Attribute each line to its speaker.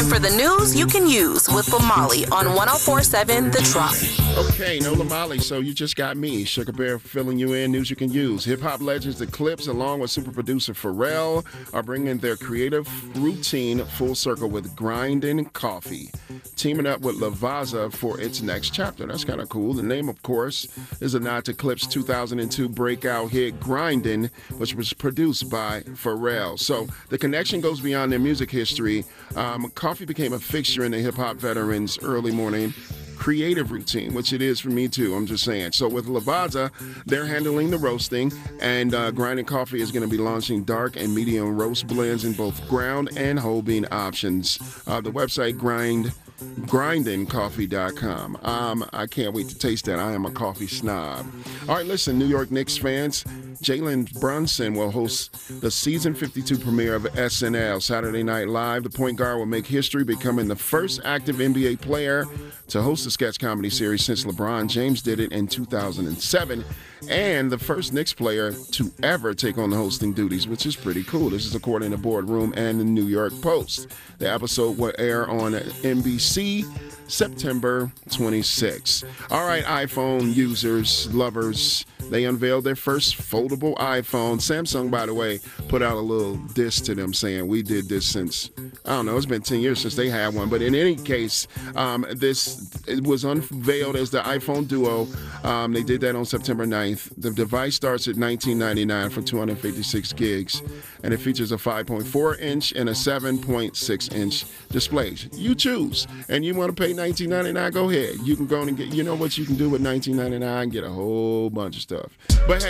Speaker 1: time for the news you can use with Lamali on 104.7 The Drop.
Speaker 2: Okay, no Lamali, so you just got me, Sugar Bear, filling you in, news you can use. Hip-hop legends The Clips, along with super producer Pharrell, are bringing their creative routine full circle with Grindin' Coffee, teaming up with Lavazza for its next chapter. That's kind of cool. The name, of course, is a nod to Clips' 2002 breakout hit Grindin', which was produced by Pharrell. So the connection goes beyond their music history. Coffee became a fixture in the hip-hop veterans' early morning creative routine, which it is for me too, I'm just saying. So with Lavazza, they're handling the roasting, and Grindin' Coffee is going to be launching dark and medium roast blends in both ground and whole bean options. The website grindincoffee.com. I can't wait to taste that. I am a coffee snob. All right, listen, New York Knicks fans, Jalen Brunson will host the season 52 premiere of SNL, Saturday Night Live. The point guard will make history, becoming the first active NBA player to host a sketch comedy series since LeBron James did it in 2007, and the first Knicks player to ever take on the hosting duties, which is pretty cool. This is according to Boardroom and the New York Post. The episode will air on NBC September 26. All right, iPhone users, lovers, they unveiled their first foldable iPhone. Samsung, by the way, put out a little diss to them saying we did this since, I don't know, it's been 10 years since they had one. But in any case, it was unveiled as the iPhone Duo. They did that on September 9th. The device starts at $19.99 for 256 gigs, and it features a 5.4-inch and a 7.6-inch displays. You choose, and you want to pay $19.99, go ahead. You can go and get, you know what you can do with $19.99? Get a whole bunch of stuff. But hey,